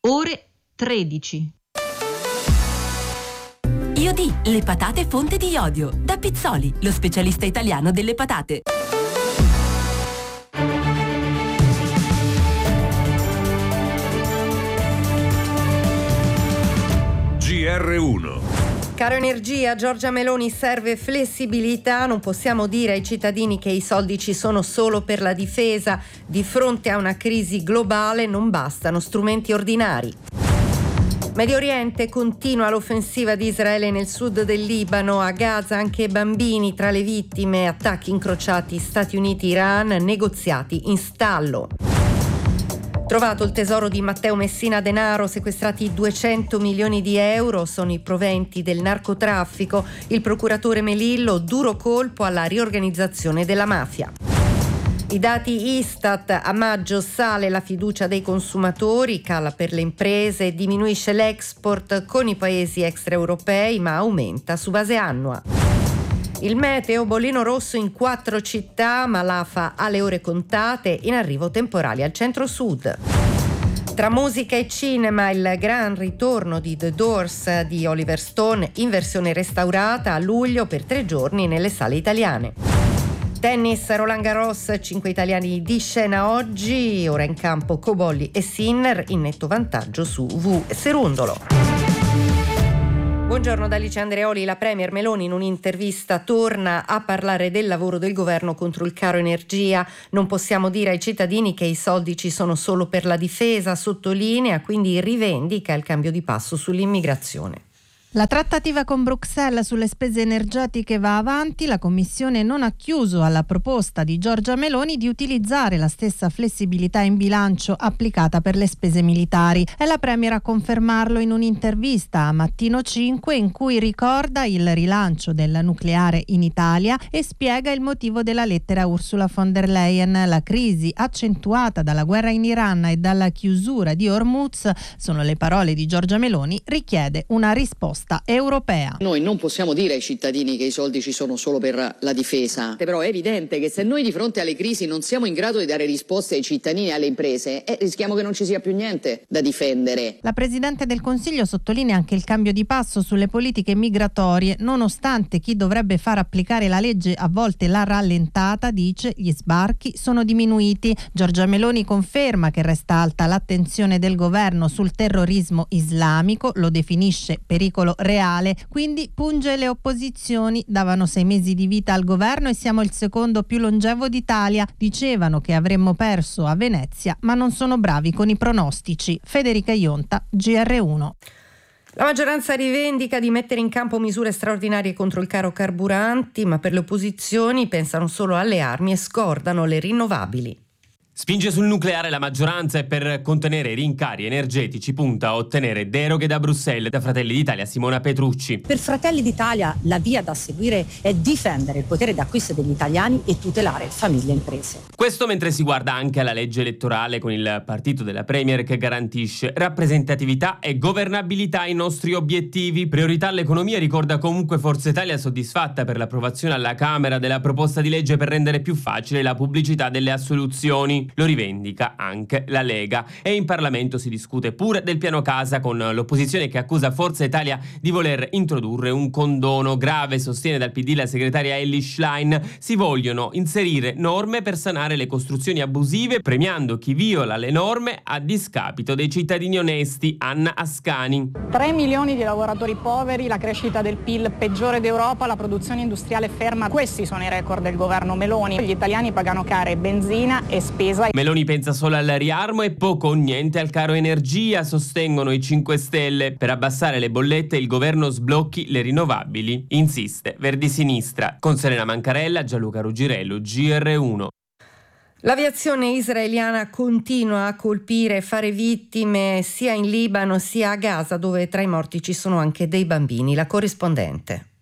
ore 13. Iodi, le patate fonte di iodio. Da Pizzoli, lo specialista italiano delle patate. GR1. Caro energia, Giorgia Meloni, serve flessibilità, non possiamo dire ai cittadini che i soldi ci sono solo per la difesa, di fronte a una crisi globale non bastano strumenti ordinari. Medio Oriente, continua l'offensiva di Israele nel sud del Libano, a Gaza anche bambini tra le vittime, attacchi incrociati Stati Uniti-Iran, negoziati in stallo. Trovato il tesoro di Matteo Messina Denaro, sequestrati 200 milioni di euro, sono i proventi del narcotraffico. Il procuratore Melillo, duro colpo alla riorganizzazione della mafia. I dati Istat, a maggio sale la fiducia dei consumatori, cala per le imprese, diminuisce l'export con i paesi extraeuropei ma aumenta su base annua. Il meteo, bollino rosso in 4 città, Malafa alle ore contate, in arrivo temporali al centro-sud. Tra musica e cinema, il gran ritorno di The Doors di Oliver Stone in versione restaurata a luglio per 3 giorni nelle sale italiane. Tennis, Roland Garros, 5 italiani di scena oggi, ora in campo Cobolli e Sinner in netto vantaggio su V. Serundolo. Buongiorno da Alice Andreoli. La Premier Meloni in un'intervista torna a parlare del lavoro del governo contro il caro energia. Non possiamo dire ai cittadini che i soldi ci sono solo per la difesa, sottolinea, quindi rivendica il cambio di passo sull'immigrazione. La trattativa con Bruxelles sulle spese energetiche va avanti. La Commissione non ha chiuso alla proposta di Giorgia Meloni di utilizzare la stessa flessibilità in bilancio applicata per le spese militari. È la Premier a confermarlo in un'intervista a Mattino 5 in cui ricorda il rilancio del nucleare in Italia e spiega il motivo della lettera a Ursula von der Leyen. La crisi accentuata dalla guerra in Iran e dalla chiusura di Hormuz, sono le parole di Giorgia Meloni, richiede una risposta europea. Noi non possiamo dire ai cittadini che i soldi ci sono solo per la difesa, però è evidente che se noi di fronte alle crisi non siamo in grado di dare risposte ai cittadini e alle imprese, rischiamo che non ci sia più niente da difendere. La Presidente del Consiglio sottolinea anche il cambio di passo sulle politiche migratorie, nonostante chi dovrebbe far applicare la legge a volte l'ha rallentata, dice gli sbarchi sono diminuiti. Giorgia Meloni conferma che resta alta l'attenzione del governo sul terrorismo islamico, lo definisce pericolo reale, quindi punge le opposizioni. Davano 6 mesi di vita al governo e siamo il secondo più longevo d'Italia. Dicevano che avremmo perso a Venezia, ma non sono bravi con i pronostici. Federica Ionta, GR1. La maggioranza rivendica di mettere in campo misure straordinarie contro il caro carburanti, ma per le opposizioni pensano solo alle armi e scordano le rinnovabili. Spinge sul nucleare la maggioranza e per contenere i rincari energetici punta a ottenere deroghe da Bruxelles. Da Fratelli d'Italia Simona Petrucci. Per Fratelli d'Italia la via da seguire è difendere il potere d'acquisto degli italiani e tutelare famiglie e imprese. Questo mentre si guarda anche alla legge elettorale con il partito della Premier che garantisce rappresentatività e governabilità ai nostri obiettivi. Priorità all'economia, ricorda comunque Forza Italia, soddisfatta per l'approvazione alla Camera della proposta di legge per rendere più facile la pubblicità delle assoluzioni. Lo rivendica anche la Lega e in Parlamento si discute pure del piano casa con l'opposizione che accusa Forza Italia di voler introdurre un condono grave, sostiene dal PD la segretaria Elly Schlein. Si vogliono inserire norme per sanare le costruzioni abusive, premiando chi viola le norme a discapito dei cittadini onesti. Anna Ascani. 3 milioni di lavoratori poveri, la crescita del PIL peggiore d'Europa, la produzione industriale ferma. Questi sono i record del governo Meloni. Gli italiani pagano care benzina e spesa. Meloni pensa solo al riarmo e poco o niente al caro energia, sostengono i 5 Stelle. Per abbassare le bollette il governo sblocchi le rinnovabili. Insiste Verdi Sinistra. Con Serena Mancarella, Gianluca Ruggirello, GR1. L'aviazione israeliana continua a colpire e fare vittime sia in Libano sia a Gaza, dove tra i morti ci sono anche dei bambini. La corrispondente.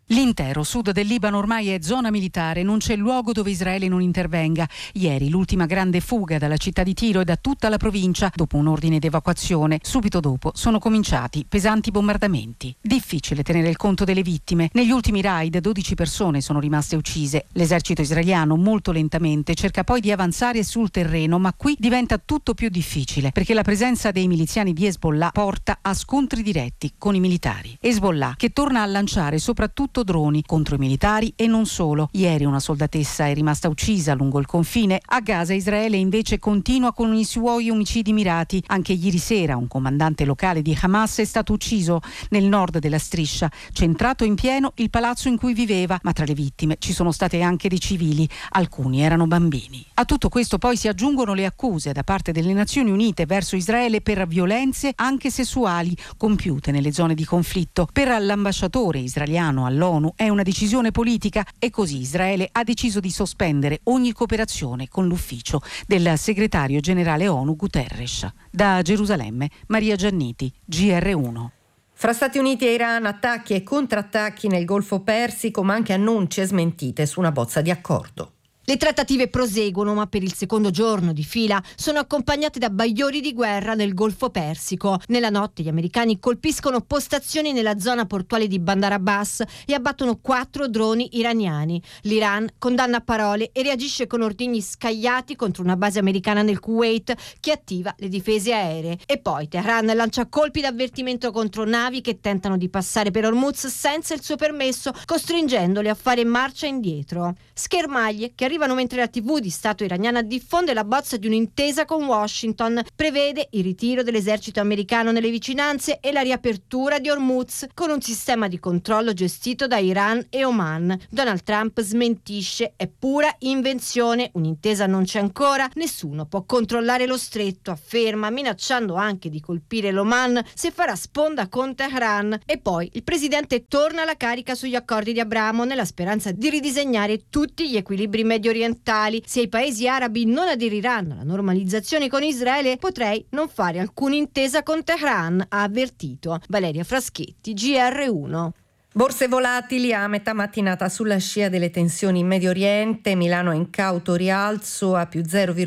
L'intero sud del Libano ormai è zona militare, non c'è luogo dove Israele non intervenga. Ieri l'ultima grande fuga dalla città di Tiro e da tutta la provincia dopo un ordine d'evacuazione. Subito dopo sono cominciati pesanti bombardamenti. Difficile tenere il conto delle vittime. Negli ultimi raid 12 persone sono rimaste uccise. L'esercito israeliano molto lentamente cerca poi di avanzare sul terreno, ma qui diventa tutto più difficile perché la presenza dei miliziani di Hezbollah porta a scontri diretti con i militari. Hezbollah che torna a lanciare soprattutto droni contro i militari e non solo. Ieri una soldatessa è rimasta uccisa lungo il confine. A Gaza Israele invece continua con i suoi omicidi mirati. Anche ieri sera un comandante locale di Hamas è stato ucciso nel nord della striscia, centrato in pieno il palazzo in cui viveva, ma tra le vittime ci sono state anche dei civili, alcuni erano bambini. A tutto questo poi si aggiungono le accuse da parte delle Nazioni Unite verso Israele per violenze anche sessuali compiute nelle zone di conflitto. Per l'ambasciatore israeliano all'ONU è una decisione politica e così Israele ha deciso di sospendere ogni cooperazione con l'ufficio del segretario generale ONU Guterres. Da Gerusalemme, Maria Gianniti, GR1. Fra Stati Uniti e Iran, attacchi e contrattacchi nel Golfo Persico, ma anche annunci e smentite su una bozza di accordo. Le trattative proseguono, ma per il secondo giorno di fila sono accompagnate da bagliori di guerra nel Golfo Persico. Nella notte gli americani colpiscono postazioni nella zona portuale di Bandar Abbas e abbattono 4 droni iraniani. L'Iran condanna a parole e reagisce con ordigni scagliati contro una base americana nel Kuwait che attiva le difese aeree. E poi Teheran lancia colpi d'avvertimento contro navi che tentano di passare per Hormuz senza il suo permesso, costringendole a fare marcia indietro. Schermaglie che arrivano mentre la TV di Stato iraniana diffonde la bozza di un'intesa con Washington. Prevede il ritiro dell'esercito americano nelle vicinanze e la riapertura di Hormuz con un sistema di controllo gestito da Iran e Oman. Donald Trump smentisce: è pura invenzione, un'intesa non c'è ancora, nessuno può controllare lo stretto, afferma, minacciando anche di colpire l'Oman se farà sponda con Teheran. E poi il presidente torna alla carica sugli accordi di Abramo nella speranza di ridisegnare tutti gli equilibri medio orientali. Se i paesi arabi non aderiranno alla normalizzazione con Israele, potrei non fare alcuna intesa con Teheran, ha avvertito. Valeria Fraschetti, GR1. Borse volatili a metà mattinata sulla scia delle tensioni in Medio Oriente. Milano è in cauto rialzo a più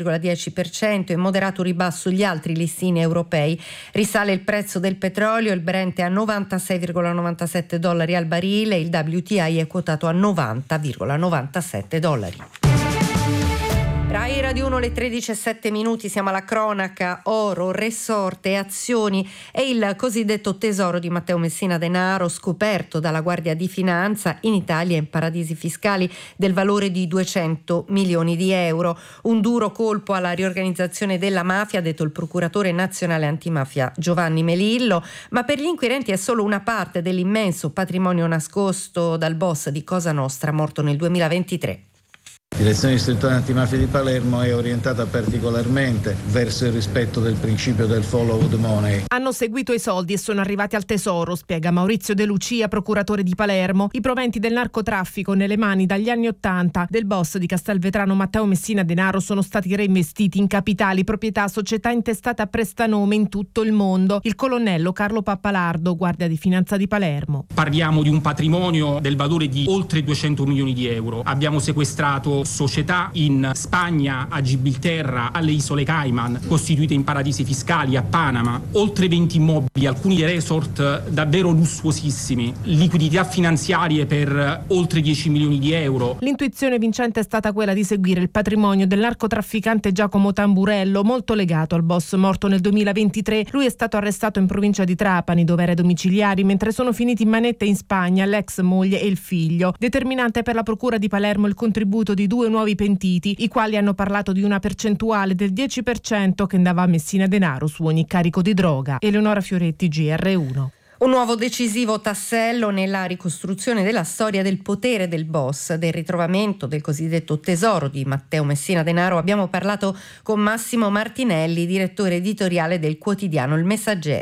0,10% e moderato ribasso gli altri listini europei. Risale il prezzo del petrolio, il Brent è a $96,97 al barile, il WTI è quotato a $90,97. Rai Radio 1, le 13:07, siamo alla cronaca. Oro, resort e azioni è il cosiddetto tesoro di Matteo Messina Denaro, scoperto dalla Guardia di Finanza in Italia in paradisi fiscali del valore di 200 milioni di euro. Un duro colpo alla riorganizzazione della mafia, ha detto il procuratore nazionale antimafia Giovanni Melillo, ma per gli inquirenti è solo una parte dell'immenso patrimonio nascosto dal boss di Cosa Nostra, morto nel 2023. La direzione distrettuale antimafia di Palermo è orientata particolarmente verso il rispetto del principio del follow the money. Hanno seguito i soldi e sono arrivati al tesoro, spiega Maurizio De Lucia, procuratore di Palermo. I proventi del narcotraffico nelle mani dagli anni '80 del boss di Castelvetrano Matteo Messina Denaro sono stati reinvestiti in capitali, proprietà, società intestate a prestanome in tutto il mondo. Il colonnello Carlo Pappalardo, Guardia di Finanza di Palermo. Parliamo di un patrimonio del valore di oltre 200 milioni di euro. Abbiamo sequestrato società in Spagna, a Gibilterra, alle isole Cayman, costituite in paradisi fiscali, a Panama, oltre 20 immobili, alcuni resort davvero lussuosissimi, liquidità finanziarie per oltre 10 milioni di euro. L'intuizione vincente è stata quella di seguire il patrimonio del narcotrafficante Giacomo Tamburello, molto legato al boss morto nel 2023. Lui è stato arrestato in provincia di Trapani, dove era domiciliari, mentre sono finiti in manette in Spagna l'ex moglie e il figlio. Determinante per la procura di Palermo il contributo di 2 nuovi pentiti, i quali hanno parlato di una percentuale del 10% che andava a Messina Denaro su ogni carico di droga. Eleonora Fioretti, GR1. Un nuovo decisivo tassello nella ricostruzione della storia del potere del boss, del ritrovamento del cosiddetto tesoro di Matteo Messina Denaro. Abbiamo parlato con Massimo Martinelli, direttore editoriale del quotidiano Il Messaggero.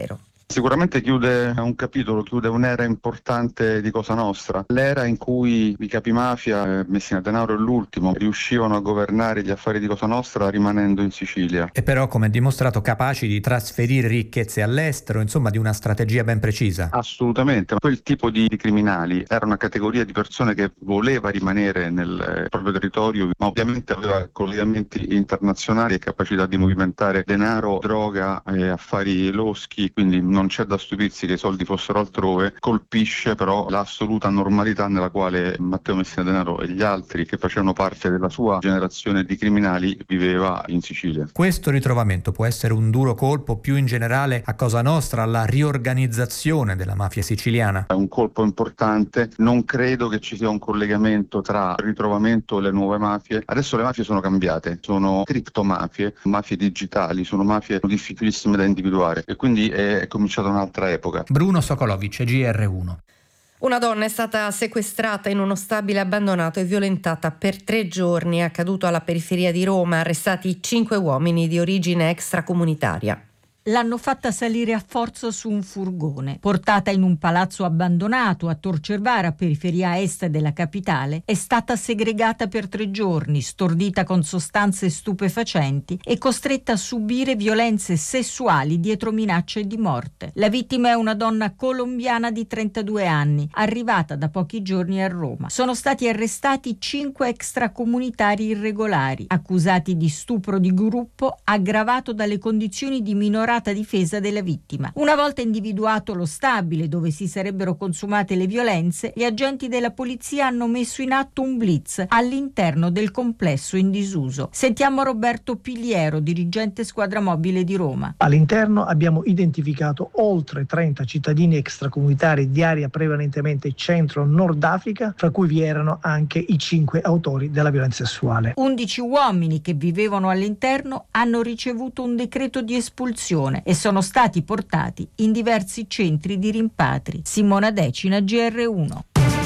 Sicuramente chiude un capitolo, chiude un'era importante di Cosa Nostra, l'era in cui i capimafia, Messina Denaro e l'ultimo, riuscivano a governare gli affari di Cosa Nostra rimanendo in Sicilia. E però, come dimostrato, capaci di trasferire ricchezze all'estero, insomma di una strategia ben precisa. Assolutamente, quel tipo di criminali era una categoria di persone che voleva rimanere nel proprio territorio, ma ovviamente aveva collegamenti internazionali e capacità di movimentare denaro, droga e affari loschi, quindi non c'è da stupirsi che i soldi fossero altrove. Colpisce però l'assoluta normalità nella quale Matteo Messina Denaro e gli altri che facevano parte della sua generazione di criminali viveva in Sicilia. Questo ritrovamento può essere un duro colpo più in generale a Cosa Nostra, alla riorganizzazione della mafia siciliana? È un colpo importante, non credo che ci sia un collegamento tra il ritrovamento e le nuove mafie. Adesso le mafie sono cambiate, sono criptomafie, mafie digitali, sono mafie difficilissime da individuare e quindi è cominciata un'altra epoca. Bruno Sokolovic, GR1. Una donna è stata sequestrata in uno stabile abbandonato e violentata per 3 giorni. È accaduto alla periferia di Roma, arrestati 5 uomini di origine extracomunitaria. L'hanno fatta salire a forza su un furgone. Portata in un palazzo abbandonato a Tor Cervara, periferia est della capitale, è stata segregata per 3 giorni, stordita con sostanze stupefacenti e costretta a subire violenze sessuali dietro minacce di morte. La vittima è una donna colombiana di 32 anni, arrivata da pochi giorni a Roma. Sono stati arrestati 5 extracomunitari irregolari, accusati di stupro di gruppo aggravato dalle condizioni di minorata difesa della vittima. Una volta individuato lo stabile dove si sarebbero consumate le violenze, gli agenti della polizia hanno messo in atto un blitz all'interno del complesso in disuso. Sentiamo Roberto Pigliero, dirigente squadra mobile di Roma. All'interno abbiamo identificato oltre 30 cittadini extracomunitari di area prevalentemente centro-nord Africa, fra cui vi erano anche i 5 autori della violenza sessuale. 11 uomini che vivevano all'interno hanno ricevuto un decreto di espulsione e sono stati portati in diversi centri di rimpatri. Simona Decina, GR1.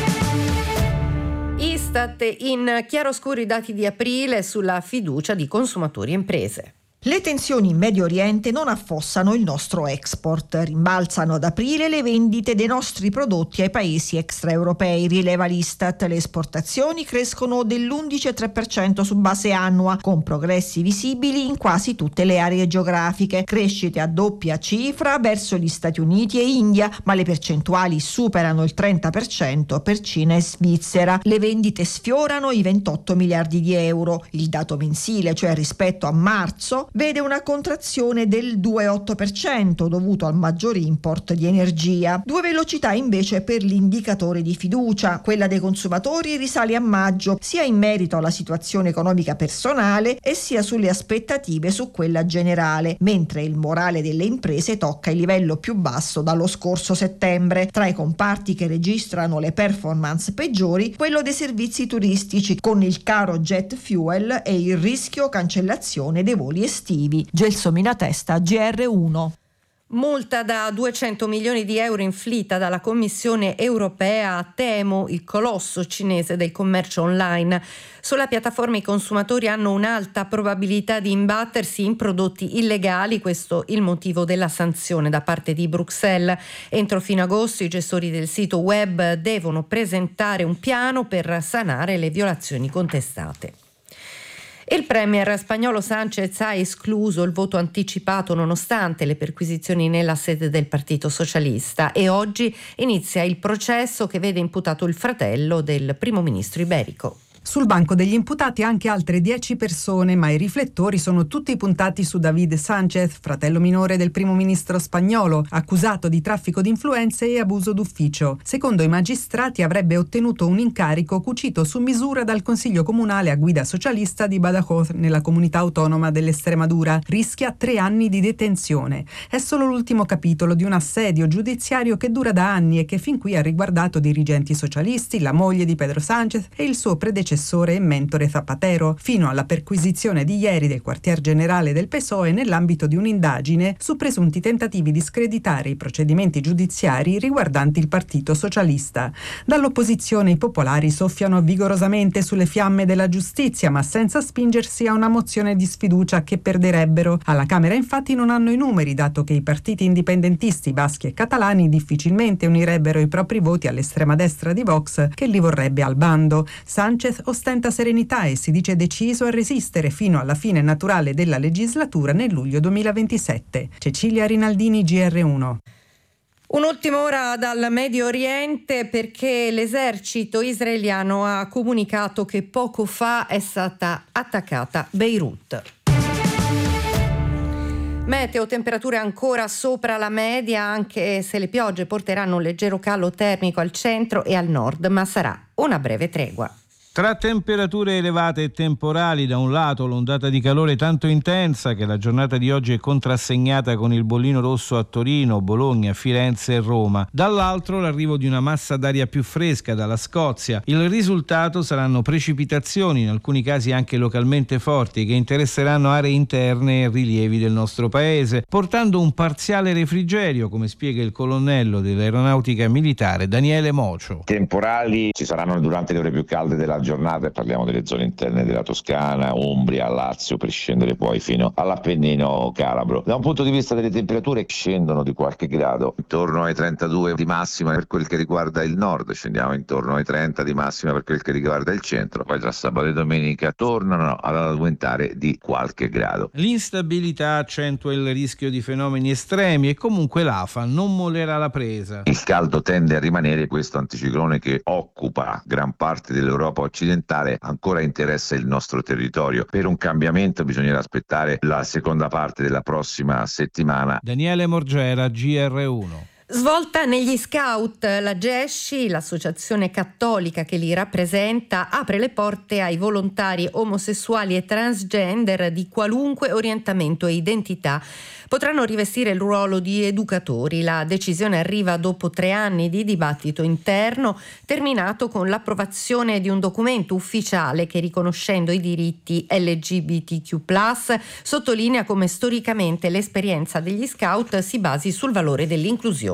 Istat in chiaroscuro i dati di aprile sulla fiducia di consumatori e imprese. Le tensioni in Medio Oriente non affossano il nostro export. Rimbalzano ad aprile le vendite dei nostri prodotti ai paesi extraeuropei, rileva l'Istat. Le esportazioni crescono dell'11,3% su base annua, con progressi visibili in quasi tutte le aree geografiche. Crescite a doppia cifra verso gli Stati Uniti e India, ma le percentuali superano il 30% per Cina e Svizzera. Le vendite sfiorano i 28 miliardi di euro. Il dato mensile, cioè rispetto a marzo, vede una contrazione del 2,8% dovuto al maggior import di energia. 2 velocità invece per l'indicatore di fiducia. Quella dei consumatori risale a maggio, sia in merito alla situazione economica personale e sia sulle aspettative su quella generale, mentre il morale delle imprese tocca il livello più basso dallo scorso settembre. Tra i comparti che registrano le performance peggiori, quello dei servizi turistici, con il caro jet fuel e il rischio cancellazione dei voli estivi. Gelsomina Testa, GR1. Multa da 200 milioni di euro inflitta dalla Commissione europea a Temu, il colosso cinese del commercio online. Sulla piattaforma i consumatori hanno un'alta probabilità di imbattersi in prodotti illegali, questo il motivo della sanzione da parte di Bruxelles. Entro fine agosto i gestori del sito web devono presentare un piano per sanare le violazioni contestate. Il premier spagnolo Sánchez ha escluso il voto anticipato nonostante le perquisizioni nella sede del Partito Socialista e oggi inizia il processo che vede imputato il fratello del primo ministro iberico. Sul banco degli imputati anche altre 10 persone, ma i riflettori sono tutti puntati su David Sánchez, fratello minore del primo ministro spagnolo, accusato di traffico di influenze e abuso d'ufficio. Secondo i magistrati avrebbe ottenuto un incarico cucito su misura dal Consiglio Comunale a guida socialista di Badajoz, nella comunità autonoma dell'Estremadura. Rischia 3 anni di detenzione. È solo l'ultimo capitolo di un assedio giudiziario che dura da anni e che fin qui ha riguardato dirigenti socialisti, la moglie di Pedro Sánchez e il suo predecessore predecessore e mentore Zapatero, fino alla perquisizione di ieri del quartier generale del PSOE nell'ambito di un'indagine su presunti tentativi di screditare i procedimenti giudiziari riguardanti il Partito Socialista. Dall'opposizione i popolari soffiano vigorosamente sulle fiamme della giustizia, ma senza spingersi a una mozione di sfiducia che perderebbero. Alla Camera infatti non hanno i numeri, dato che i partiti indipendentisti baschi e catalani difficilmente unirebbero i propri voti all'estrema destra di Vox, che li vorrebbe al bando. Sánchez ostenta serenità e si dice deciso a resistere fino alla fine naturale della legislatura nel luglio 2027. Cecilia Rinaldini, GR1. Un'ultima ora dal Medio Oriente, perché l'esercito israeliano ha comunicato che poco fa è stata attaccata Beirut. Meteo, temperature ancora sopra la media, anche se le piogge porteranno un leggero calo termico al centro e al nord, ma sarà una breve tregua. Tra temperature elevate e temporali, da un lato l'ondata di calore tanto intensa che la giornata di oggi è contrassegnata con il bollino rosso a Torino, Bologna, Firenze e Roma, dall'altro l'arrivo di una massa d'aria più fresca dalla Scozia. Il risultato saranno precipitazioni, in alcuni casi anche localmente forti, che interesseranno aree interne e rilievi del nostro paese, portando un parziale refrigerio, come spiega il colonnello dell'aeronautica militare Daniele Mocio. Temporali ci saranno durante le ore più calde della giornata, e parliamo delle zone interne della Toscana, Umbria, Lazio, per scendere poi fino all'Appennino calabro. Da un punto di vista delle temperature scendono di qualche grado, intorno ai 32 di massima per quel che riguarda il nord, scendiamo intorno ai 30 di massima per quel che riguarda il centro, poi tra sabato e domenica tornano ad aumentare di qualche grado. L'instabilità accentua il rischio di fenomeni estremi e comunque l'AFA non mollerà la presa. Il caldo tende a rimanere, questo anticiclone che occupa gran parte dell'Europa occidentale ancora interessa il nostro territorio. Per un cambiamento bisognerà aspettare la seconda parte della prossima settimana. Daniele Morgera, GR1. Svolta negli scout, la GESCI, l'associazione cattolica che li rappresenta, apre le porte ai volontari omosessuali e transgender di qualunque orientamento e identità. Potranno rivestire il ruolo di educatori. La decisione arriva dopo 3 anni di dibattito interno, terminato con l'approvazione di un documento ufficiale che, riconoscendo i diritti LGBTQ+, sottolinea come storicamente l'esperienza degli scout si basi sul valore dell'inclusione.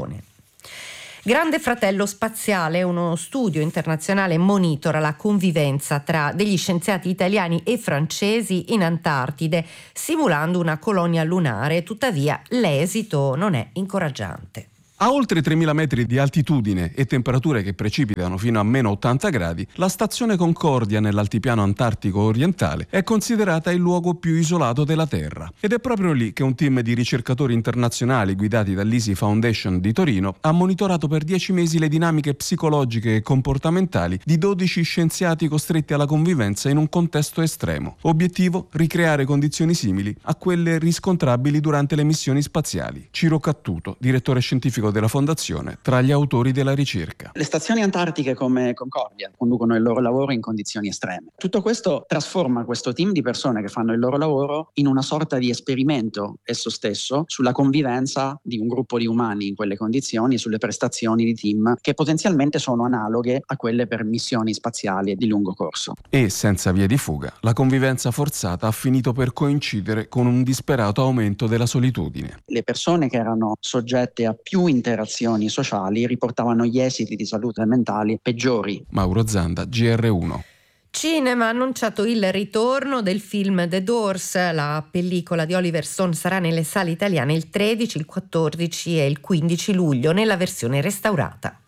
Grande Fratello Spaziale, uno studio internazionale, monitora la convivenza tra degli scienziati italiani e francesi in Antartide, simulando una colonia lunare. Tuttavia, l'esito non è incoraggiante. A oltre 3.000 metri di altitudine e temperature che precipitano fino a meno 80 gradi, la stazione Concordia nell'altipiano antartico orientale è considerata il luogo più isolato della Terra. Ed è proprio lì che un team di ricercatori internazionali guidati dall'Easy Foundation di Torino ha monitorato per 10 mesi le dinamiche psicologiche e comportamentali di 12 scienziati costretti alla convivenza in un contesto estremo. Obiettivo: ricreare condizioni simili a quelle riscontrabili durante le missioni spaziali. Ciro Cattuto, direttore scientifico della fondazione, tra gli autori della ricerca. Le stazioni antartiche come Concordia conducono il loro lavoro in condizioni estreme. Tutto questo trasforma questo team di persone che fanno il loro lavoro in una sorta di esperimento esso stesso sulla convivenza di un gruppo di umani in quelle condizioni e sulle prestazioni di team che potenzialmente sono analoghe a quelle per missioni spaziali di lungo corso. E senza vie di fuga, la convivenza forzata ha finito per coincidere con un disperato aumento della solitudine. Le persone che erano soggette a più interazioni sociali riportavano gli esiti di salute mentali peggiori. Mauro Zanda, GR1. Cinema ha annunciato il ritorno del film The Doors. La pellicola di Oliver Stone sarà nelle sale italiane il 13, il 14 e il 15 luglio nella versione restaurata.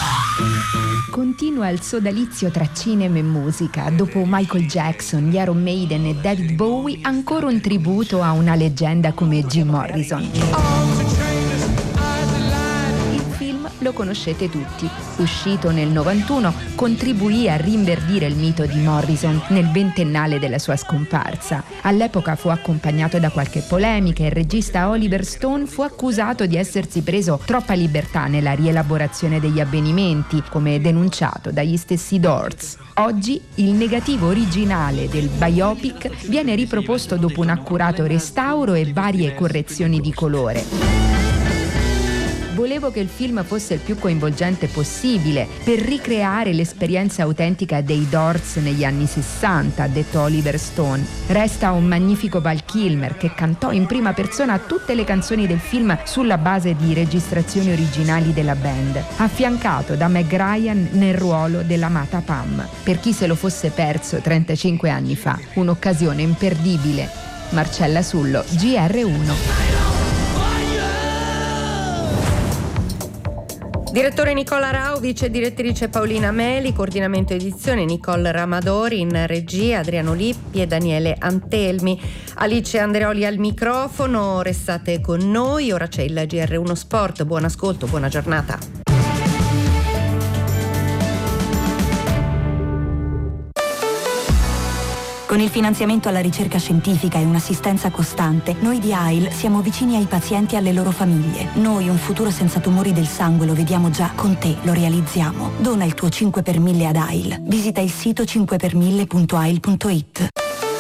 Continua il sodalizio tra cinema e musica. Dopo Michael Jackson, gli Iron Maiden e David Bowie, ancora un tributo a una leggenda come Jim Morrison. Lo conoscete tutti. Uscito nel 91, contribuì a rinverdire il mito di Morrison nel ventennale della sua scomparsa. All'epoca fu accompagnato da qualche polemica e il regista Oliver Stone fu accusato di essersi preso troppa libertà nella rielaborazione degli avvenimenti, come denunciato dagli stessi Doors. Oggi il negativo originale del biopic viene riproposto dopo un accurato restauro e varie correzioni di colore. Volevo che il film fosse il più coinvolgente possibile per ricreare l'esperienza autentica dei Doors negli anni 60, ha detto Oliver Stone. Resta un magnifico Val Kilmer che cantò in prima persona tutte le canzoni del film sulla base di registrazioni originali della band, affiancato da Meg Ryan nel ruolo dell'amata Pam. Per chi se lo fosse perso 35 anni fa, un'occasione imperdibile. Marcella Sullo, GR1. Direttore Nicola Rau, vice direttrice Paolina Meli, coordinamento edizione Nicole Ramadori, in regia Adriano Lippi e Daniele Antelmi. Alice Andreoli al microfono, restate con noi, ora c'è il GR1 Sport, buon ascolto, buona giornata. Con il finanziamento alla ricerca scientifica e un'assistenza costante, noi di AIL siamo vicini ai pazienti e alle loro famiglie. Noi un futuro senza tumori del sangue lo vediamo già, con te lo realizziamo. Dona il tuo 5 per 1000 ad AIL. Visita il sito 5per1000.ail.it.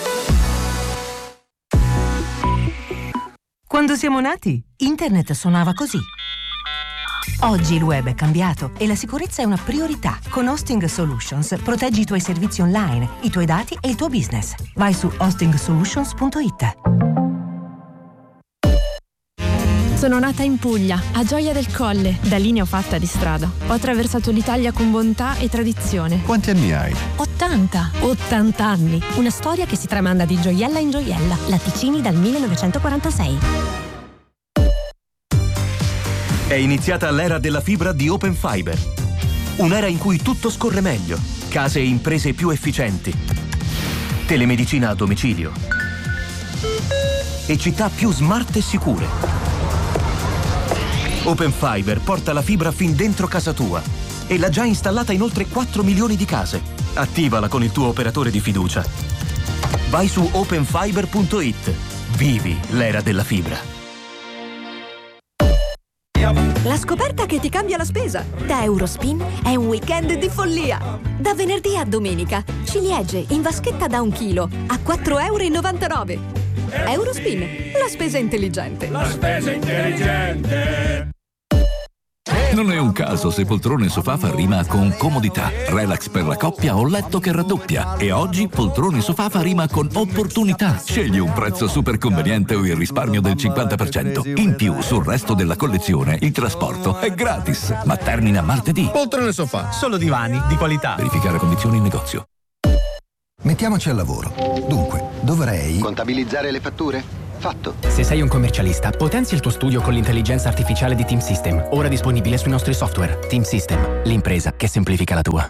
Quando siamo nati, internet suonava così. Oggi il web è cambiato e la sicurezza è una priorità. Con Hosting Solutions proteggi i tuoi servizi online, i tuoi dati e il tuo business. Vai su hostingsolutions.it. Sono nata in Puglia, a Gioia del Colle. Da lì ne ho fatta di strada. Ho attraversato l'Italia con bontà e tradizione. Quanti anni hai? 80 anni. Una storia che si tramanda di gioiella in gioiella. Latticini dal 1946. È iniziata l'era della fibra di Open Fiber. Un'era in cui tutto scorre meglio, case e imprese più efficienti, telemedicina a domicilio e città più smart e sicure. Open Fiber porta la fibra fin dentro casa tua e l'ha già installata in oltre 4 milioni di case. Attivala con il tuo operatore di fiducia. Vai su openfiber.it. Vivi l'era della fibra. La scoperta che ti cambia la spesa. Da Eurospin è un weekend di follia. Da venerdì a domenica, ciliegie in vaschetta da 1 chilo a €4,99. Eurospin, la spesa intelligente. La spesa intelligente. Non è un caso se poltrone sofà fa rima con comodità, relax per la coppia o letto che raddoppia. E oggi poltrone sofà fa rima con opportunità. Scegli un prezzo super conveniente o il risparmio del 50%. In più, sul resto della collezione, il trasporto è gratis. Ma termina martedì. Poltrone sofà, solo divani di qualità. Verificare condizioni in negozio. Mettiamoci al lavoro. Dunque, dovrei contabilizzare le fatture? Fatto. Se sei un commercialista, potenzia il tuo studio con l'intelligenza artificiale di Team System, ora disponibile sui nostri software. Team System, l'impresa che semplifica la tua.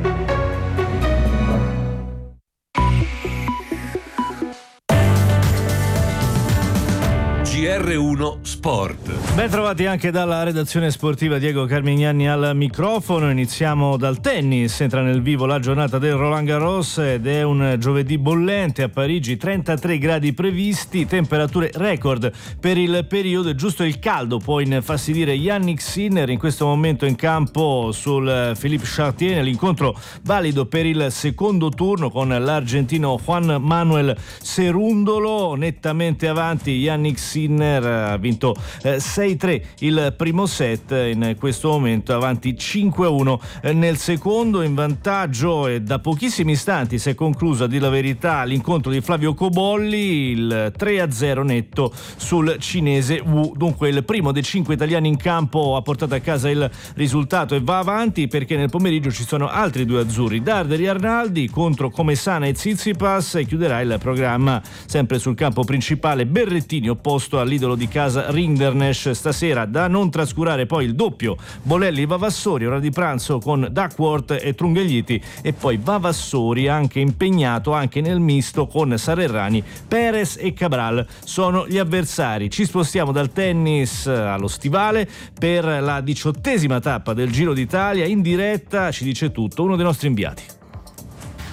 GR1 Sport. Ben trovati anche dalla redazione sportiva, Diego Carmignani al microfono. Iniziamo dal tennis. Entra nel vivo la giornata del Roland Garros ed è un giovedì bollente a Parigi, 33 gradi previsti, temperature record per il periodo. Giusto il caldo può infastidire Jannik Sinner in questo momento in campo sul Philippe Chartier nell'incontro valido per il secondo turno con l'argentino Juan Manuel Cerúndolo. Nettamente avanti Jannik Sinner ha vinto 6-3 il primo set, in questo momento avanti 5-1 nel secondo, in vantaggio, e da pochissimi istanti si è concluso, a dire la verità, l'incontro di Flavio Cobolli, il 3-0 netto sul cinese Wu. Dunque il primo dei 5 italiani in campo ha portato a casa il risultato e va avanti, perché nel pomeriggio ci sono altri 2 azzurri, Darderi Arnaldi contro Comesana e Tsitsipas, e chiuderà il programma sempre sul campo principale Berrettini opposto all'idolo di casa Rinderknecht. Stasera da non trascurare poi il doppio Bolelli-Vavassori, ora di pranzo, con Duckworth e Trungelliti, e poi Vavassori anche impegnato anche nel misto con Sarerrani, Perez e Cabral sono gli avversari. Ci spostiamo dal tennis allo stivale per la 18ª tappa del Giro d'Italia. In diretta ci dice tutto uno dei nostri inviati.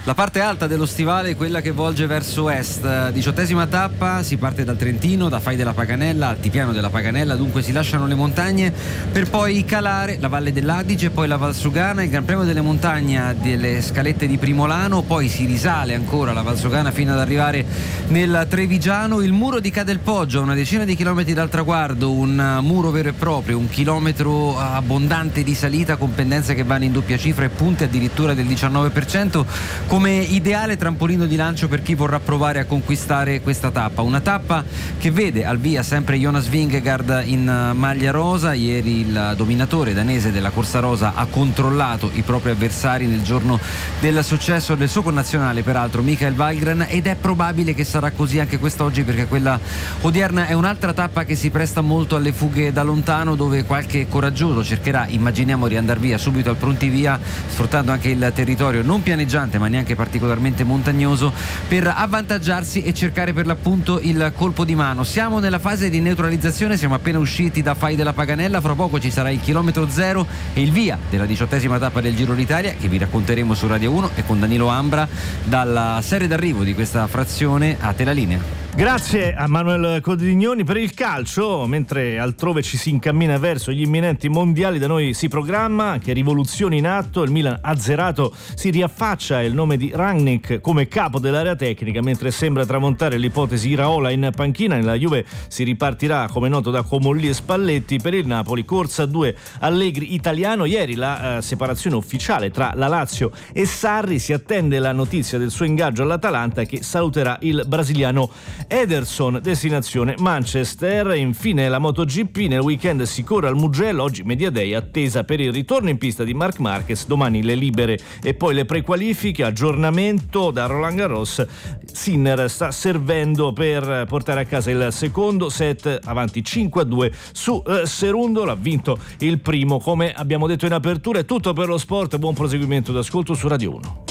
La parte alta dello stivale è quella che volge verso est. 18ª tappa, si parte dal Trentino, da Fai della Paganella, altipiano della Paganella, dunque si lasciano le montagne per poi calare la Valle dell'Adige, poi la Valsugana, il Gran Premio delle Montagne delle Scalette di Primolano, poi si risale ancora la Valsugana fino ad arrivare nel Trevigiano, il muro di Cadelpoggio, una decina di chilometri dal traguardo, un muro vero e proprio, 1 chilometro abbondante di salita con pendenze che vanno in doppia cifra e punte addirittura del 19%, come ideale trampolino di lancio per chi vorrà provare a conquistare questa tappa. Una tappa che vede al via sempre Jonas Vingegaard in maglia rosa. Ieri il dominatore danese della corsa rosa ha controllato i propri avversari nel giorno del successo del suo connazionale, peraltro Michael Valgren, ed è probabile che sarà così anche quest'oggi, perché quella odierna è un'altra tappa che si presta molto alle fughe da lontano, dove qualche coraggioso cercherà, immaginiamo, di andare via subito al pronti via, sfruttando anche il territorio non pianeggiante ma neanche particolarmente montagnoso per avvantaggiarsi e cercare per l'appunto il colpo di mano. Siamo nella fase di neutralizzazione, siamo appena usciti da Fai della Paganella, fra poco ci sarà il chilometro zero e il via della 18ª tappa del Giro d'Italia, che vi racconteremo su Radio 1 e con Danilo Ambra dalla serie d'arrivo di questa frazione. A te la linea. Grazie a Manuel Codignoni. Per il calcio, mentre altrove ci si incammina verso gli imminenti mondiali, da noi si programma anche rivoluzione in atto. Il Milan azzerato, si riaffaccia il nome di Rangnick come capo dell'area tecnica, mentre sembra tramontare l'ipotesi Iraola in panchina. Nella Juve si ripartirà, come noto, da Comolli e Spalletti. Per il Napoli corsa 2 Allegri italiano. Ieri la separazione ufficiale tra la Lazio e Sarri, si attende la notizia del suo ingaggio all'Atalanta, che saluterà il brasiliano Ederson, destinazione Manchester. Infine la MotoGP, nel weekend si corre al Mugello, oggi Media Day, attesa per il ritorno in pista di Marc Marquez, domani le libere e poi le prequalifiche. Aggiornamento da Roland Garros: Sinner sta servendo per portare a casa il secondo set, avanti 5-2 su Cerundolo, ha vinto il primo. Come abbiamo detto in apertura, è tutto per lo sport, buon proseguimento d'ascolto su Radio 1.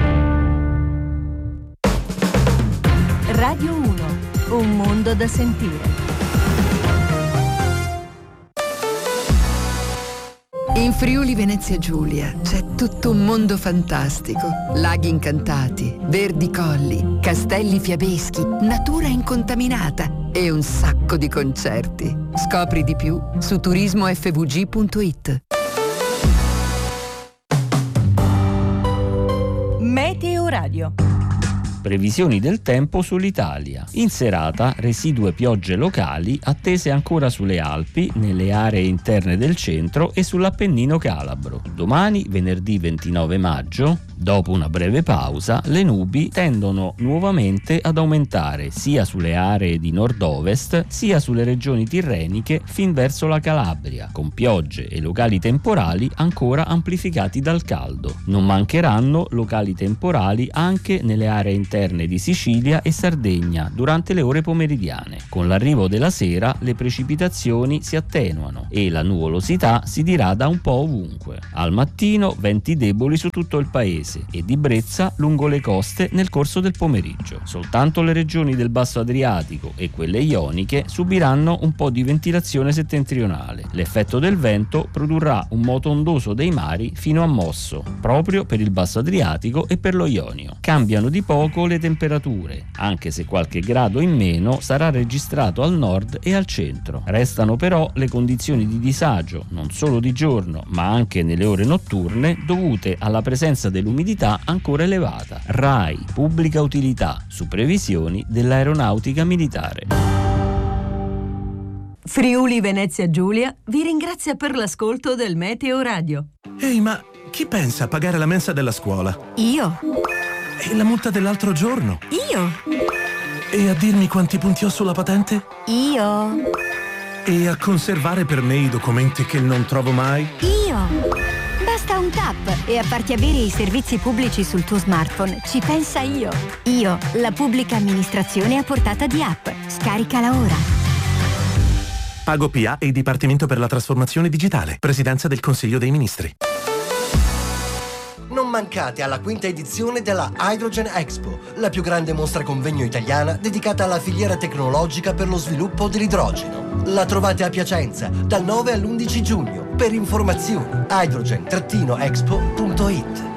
Radio 1, un mondo da sentire. In Friuli Venezia Giulia c'è tutto un mondo fantastico. Laghi incantati, verdi colli, castelli fiabeschi, natura incontaminata e un sacco di concerti. Scopri di più su turismofvg.it. Meteo Radio. Previsioni del tempo sull'Italia. In serata residue piogge locali attese ancora sulle Alpi, nelle aree interne del centro e sull'Appennino calabro. Domani, venerdì 29 maggio, dopo una breve pausa, le nubi tendono nuovamente ad aumentare sia sulle aree di nord-ovest sia sulle regioni tirreniche fin verso la Calabria, con piogge e locali temporali ancora amplificati dal caldo. Non mancheranno locali temporali anche nelle aree interne di Sicilia e Sardegna durante le ore pomeridiane. Con l'arrivo della sera le precipitazioni si attenuano e la nuvolosità si dirada un po' ovunque. Al mattino venti deboli su tutto il paese e di brezza lungo le coste nel corso del pomeriggio. Soltanto le regioni del Basso Adriatico e quelle ioniche subiranno un po' di ventilazione settentrionale. L'effetto del vento produrrà un moto ondoso dei mari fino a mosso, proprio per il Basso Adriatico e per lo Ionio. Cambiano di poco le temperature, anche se qualche grado in meno sarà registrato al nord e al centro. Restano però le condizioni di disagio, non solo di giorno, ma anche nelle ore notturne, dovute alla presenza dell'umidità ancora elevata. RAI Pubblica Utilità, su previsioni dell'Aeronautica Militare. Friuli Venezia Giulia vi ringrazia per l'ascolto del Meteo Radio. Ehi, ma chi pensa a pagare la mensa della scuola? Io. E la multa dell'altro giorno? Io. E a dirmi quanti punti ho sulla patente? Io. E a conservare per me i documenti che non trovo mai? Io. Basta un tap e a farti avere i servizi pubblici sul tuo smartphone. Ci pensa Io. Io, la pubblica amministrazione a portata di app. Scaricala ora. Pago PA e Dipartimento per la Trasformazione Digitale. Presidenza del Consiglio dei Ministri. Non mancate alla quinta edizione della Hydrogen Expo, la più grande mostra convegno italiana dedicata alla filiera tecnologica per lo sviluppo dell'idrogeno. La trovate a Piacenza dal 9 all'11 giugno. Per informazioni hydrogen-expo.it.